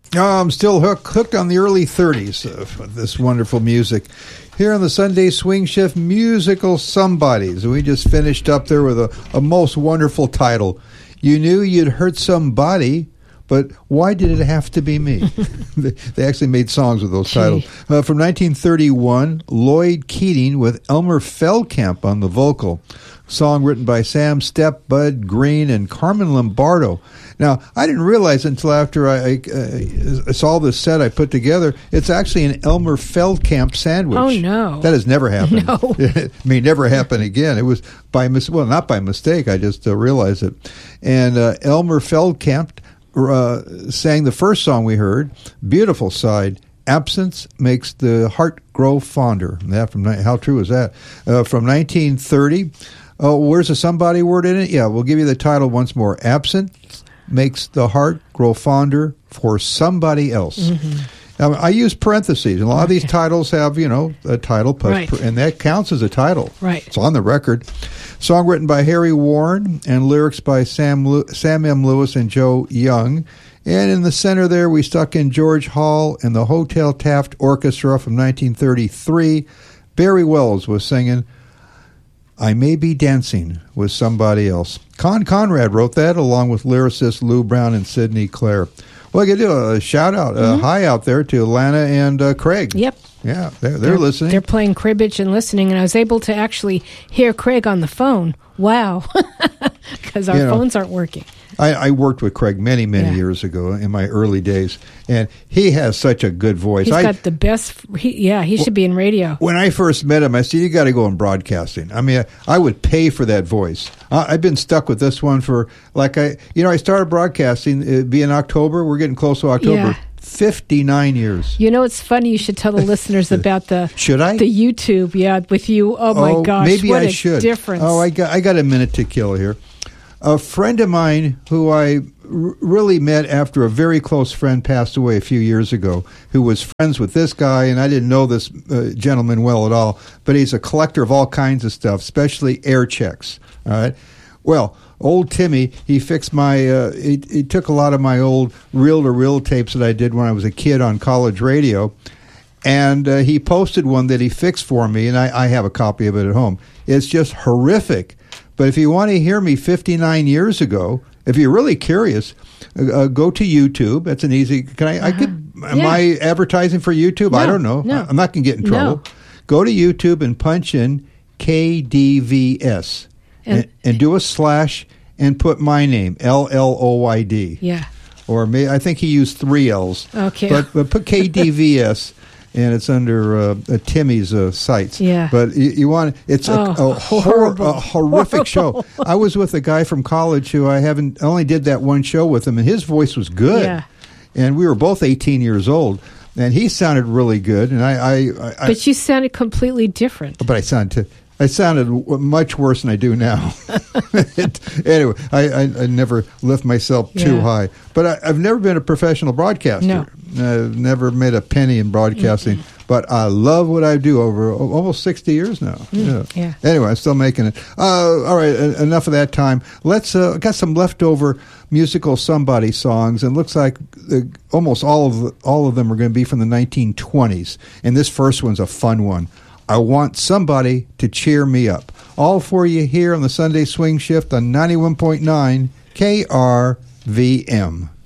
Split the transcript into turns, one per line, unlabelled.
I'm still hooked on the early 30s of this wonderful music. Here on the Sunday Swing Shift, Musical Somebodies. We just finished up there with a most wonderful title. You knew you'd hurt somebody, but why did it have to be me? They actually made songs with those titles. From 1931, Lloyd Keating with Elmer Feldkamp on the vocal. Song written by Sam Stepp, Bud Green, and Carmen Lombardo. Now, I didn't realize until after I saw this set I put together, it's actually an Elmer Feldkamp sandwich.
Oh, no.
That has never happened.
No.
It may never happen again. It was not by mistake. I just realized it. And Elmer Feldkamp sang the first song we heard, beautiful side, Absence Makes the Heart Grow Fonder. How true is that? From 1930. Oh, where's the somebody word in it? Yeah, we'll give you the title once more. Absence Makes the Heart Grow Fonder for Somebody Else. Mm-hmm. Now, I use parentheses. A lot of these titles have, a title, and that counts as a title.
Right.
It's on the record. Song written by Harry Warren and lyrics by Sam M. Lewis and Joe Young. And in the center there, we stuck in George Hall and the Hotel Taft Orchestra from 1933. Barry Wells was singing I May Be Dancing with Somebody Else. Conrad wrote that along with lyricists Lou Brown and Sidney Clare. Well, I could do a shout-out, hi out there to Lana and Craig.
Yep.
Yeah, they're listening.
They're playing cribbage and listening, and I was able to actually hear Craig on the phone. Wow. Because our phones aren't working.
I worked with Craig many years ago in my early days, and he has such a good voice.
He's got the best. He should be in radio.
When I first met him, I said, you got to go in broadcasting. I mean, I would pay for that voice. I've been stuck with this one for, I started broadcasting, it'd be in October. We're getting close to October.
Yeah.
59 years.
It's funny. You should tell the listeners about
Should I?
The YouTube, with you. Oh, my gosh.
Maybe
what
I
a
should.
Difference.
Oh, I got a minute to kill here. A friend of mine who I really met after a very close friend passed away a few years ago, who was friends with this guy, and I didn't know this gentleman well at all, but he's a collector of all kinds of stuff, especially air checks. All right. Well, old Timmy, he fixed my, he took a lot of my old reel-to-reel tapes that I did when I was a kid on college radio, and he posted one that he fixed for me, and I have a copy of it at home. It's just horrific. But if you want to hear me 59 years ago, if you're really curious, go to YouTube. That's an easy. Am I advertising for YouTube?
No,
I don't know.
No.
I'm not going to get in trouble.
No.
Go to YouTube and punch in KDVS and do a slash and put my name, LLOYD.
Yeah.
Or I think he used 3 L's.
Okay.
But put KDVS. And it's under Timmy's sites.
Yeah.
But you want it's a horrific show. I was with a guy from college who I only did that one show with him, and his voice was good.
Yeah.
And we were both 18 years old, and he sounded really good. And
But you sounded completely different.
But I sounded much worse than I do now. Anyway, I never lift myself too high. But I've never been a professional broadcaster.
No.
I've never made a penny in broadcasting. Mm-hmm. But I love what I do over almost 60 years now.
Yeah.
Anyway, I'm still making it. All right, enough of that time. Let's got some leftover musical somebody songs, and looks like almost all of them are going to be from the 1920s. And this first one's a fun one. I Want Somebody to Cheer Me Up. All for you here on the Sunday Swing Shift on 91.9 KRVM.